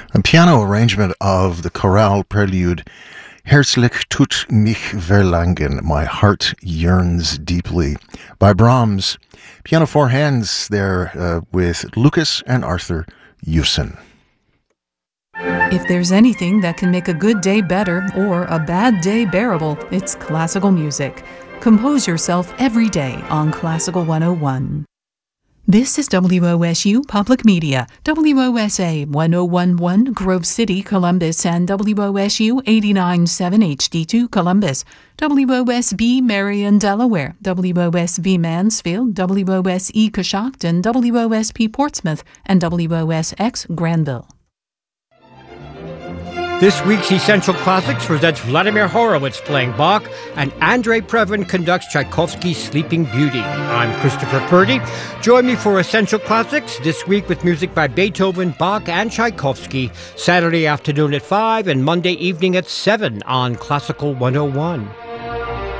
A piano arrangement of the chorale prelude Herzlich tut mich verlangen, My Heart Yearns Deeply, by Brahms. Piano four hands there with Lucas and Arthur Hewson. If there's anything that can make a good day better or a bad day bearable, it's classical music. Compose yourself every day on Classical 101. This is WOSU Public Media, WOSA 1011 Grove City, Columbus, and WOSU 89.7 HD2 Columbus, WOSB Marion, Delaware, WOSB Mansfield, WOSE Coshocton, WOSP Portsmouth, and WOSX Granville. This week's Essential Classics presents Vladimir Horowitz playing Bach, and Andrei Previn conducts Tchaikovsky's Sleeping Beauty. I'm Christopher Purdy. Join me for Essential Classics this week with music by Beethoven, Bach, and Tchaikovsky, Saturday afternoon at 5 and Monday evening at 7 on Classical 101.